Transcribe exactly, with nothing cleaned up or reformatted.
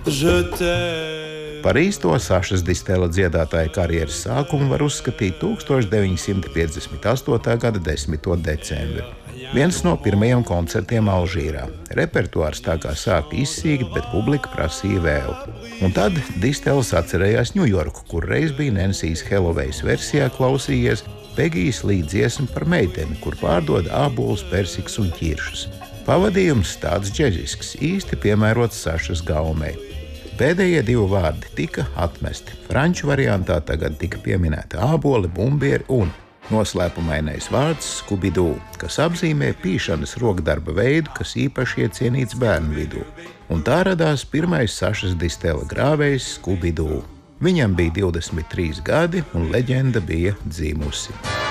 Par īsto Sašas Distela dziedātāja karjeras sākumu var uzskatīt tūkstoš deviņi simti piecdesmit astotā gada desmito decembri. Viens no pirmajiem koncertiem Alžīrā. Repertuārs tā kā sāka izsīkt, bet publika prasīja vēl. Un tad Distelis atcerējās Ņujorku, kur reiz bija Nensijas Helovejas versijā klausījies Pegijas Lī dziesmu par meiteni, kur pārdod ābolus, persikus un ķiršus. Pavadījums tāds džežisks, īsti piemērots Sašas gaumei. Pēdējie divi vārdi tika atmesti. Franču variantā tagad tika pieminēta āboli, bumbieri un noslēpumainais vārds Scooby-Doo, kas apzīmē pīšanas rokdarba veidu, kas īpaši iecienīts bērnu vidū. Un tā radās pirmais Sašas Distela grāvējs Scooby-Doo. Viņam bija divdesmit trīs gadi un leģenda bija dzimusi.